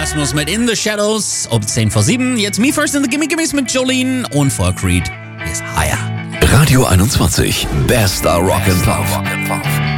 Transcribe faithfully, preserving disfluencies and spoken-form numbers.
Erasmus mit In the Shadows, um zehn vor sieben. Jetzt Me First in the Gimme Gimmes mit Jolene und vor Creed ist Higher. Radio einundzwanzig, Bester Rock and Pop.